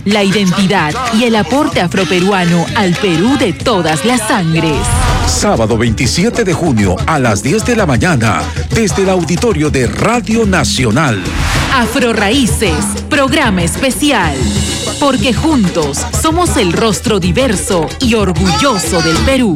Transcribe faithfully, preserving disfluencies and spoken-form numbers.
la identidad y el aporte afroperuano al Perú de todas las sangres. Sábado veintisiete de junio a las diez de la mañana, desde el auditorio de Radio Nacional. Afroraíces, programa especial. Porque juntos somos el rostro diverso y orgulloso del Perú.